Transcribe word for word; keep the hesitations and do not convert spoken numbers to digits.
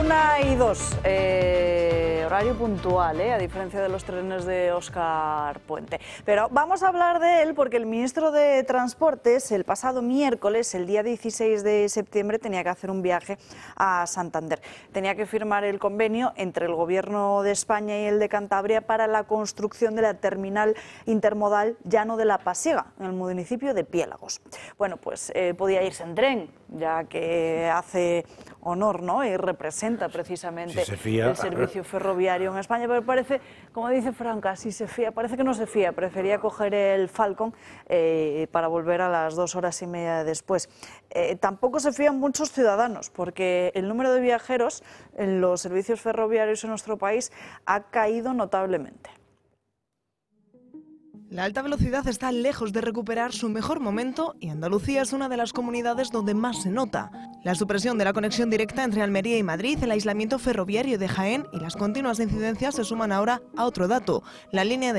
Una y dos, eh, horario puntual, eh, a diferencia de los trenes de Óscar Puente. Pero vamos a hablar de él porque el ministro de Transportes el pasado miércoles, el día dieciséis de septiembre, tenía que hacer un viaje a Santander. Tenía que firmar el convenio entre el Gobierno de España y el de Cantabria para la construcción de la terminal intermodal Llano de la Pasiega, en el municipio de Piélagos. Bueno, pues eh, podía irse en tren, ya que hace honor, ¿no?, y representa precisamente si se fía, el servicio ferroviario en España, pero parece, como dice Franca, si se fía, parece que no se fía, prefería coger el Falcon eh, para volver a las dos horas y media después. Eh, tampoco se fían muchos ciudadanos, porque el número de viajeros en los servicios ferroviarios en nuestro país ha caído notablemente. La alta velocidad está lejos de recuperar su mejor momento y Andalucía es una de las comunidades donde más se nota. La supresión de la conexión directa entre Almería y Madrid, el aislamiento ferroviario de Jaén y las continuas incidencias se suman ahora a otro dato, la línea de